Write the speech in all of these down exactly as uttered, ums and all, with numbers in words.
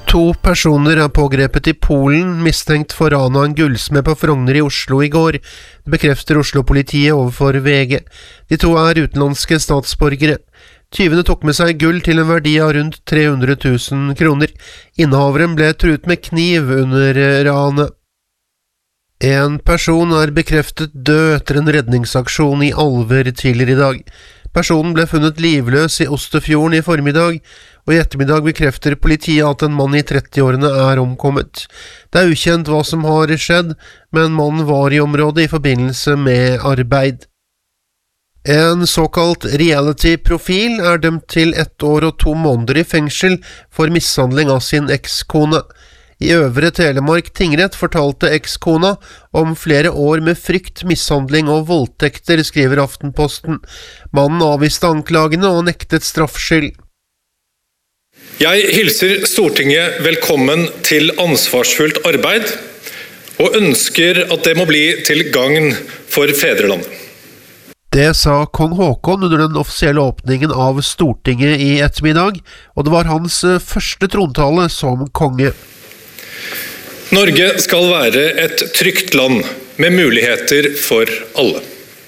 To personer er pågrepet i Polen, mistenkt for ran av en gullsmed på Frogner i Oslo i går. Det bekrefter Oslo-politiet overfor V G. De to er utenlandske statsborgere. Tyvene tok med seg gull til en verdi av rundt tre hundre tusen kroner. Innehaveren ble truet med kniv under ranet. En person er bekreftet død etter en redningsaksjon i Alver tidligere i dag. Personen ble funnet livløs i Osterfjorden i formiddag, og i ettermiddag bekrefter politiet at en mann i trettiårene er omkommet. Det er ukjent hva som har skjedd, men mannen var i området i forbindelse med arbeid. En såkalt reality-profil er dømt til ett år og to måneder i fengsel for mishandling av sin ekskone. I Øvre Telemark tingrett fortalte ekskona om flere år med frykt, mishandling og voldtekter, skriver Aftenposten. Mannen avviste anklagene og nektet straffskyld. Jeg hilser Stortinget velkommen til ansvarsfullt arbeid, og ønsker at det må bli til gagn for fedrelandet. Det sa kong Håkon under den offisielle åpningen av Stortinget i ettermiddag, og det var hans første trontale som konge. Norge skal være et trygt land med muligheter for alle.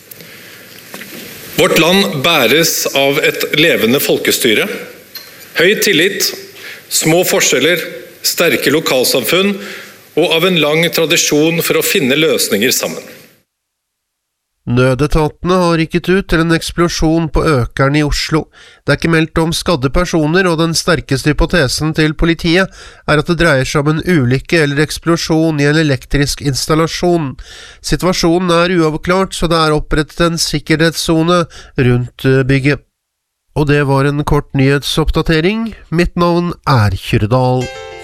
Vårt land bæres av et levende folkestyre, høy tillit, små forskjeller, sterke lokalsamfunn og av en lang tradisjon for å finne løsninger sammen. Nødetatene har rykket ut til en eksplosjon på Økern i Oslo. Det er ikke meldt om skadde personer, og den sterkeste hypotesen til politiet er at det dreier seg om en ulykke eller eksplosjon i en elektrisk installasjon. Situasjonen er uavklart, så det er opprettet en sikkerhetszone rundt bygget. Og det var en kort nyhetsoppdatering. Mitt navn er Kyrre Dahl.